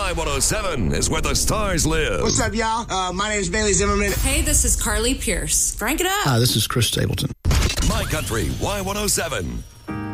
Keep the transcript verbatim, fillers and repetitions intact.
Y one oh seven is where the stars live. What's up, y'all? Uh, my name is Bailey Zimmerman. Hey, this is Carly Pierce. Crank it up. Hi, this is Chris Stapleton. My Country Y one oh seven.